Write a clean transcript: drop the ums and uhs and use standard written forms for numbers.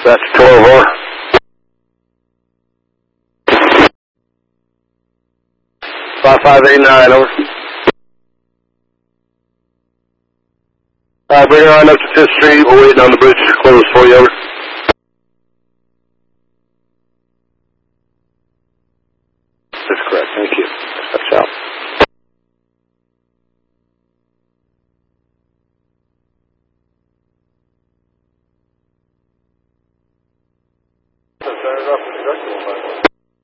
That's 12 over. 5589, over. Bring her on up to 5th Street. We're waiting on the bridge to close for you, over. That's correct, thank you. That's out.